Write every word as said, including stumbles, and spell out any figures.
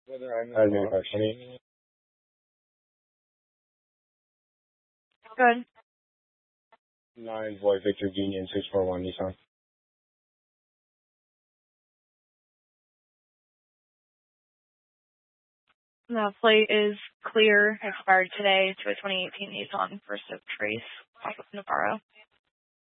Whether I'm not in any. Good. Nine Boy Victor Union six four one Nissan. The plate is clear, expired today to a twenty eighteen Nissan Versa Trace off of Navarro.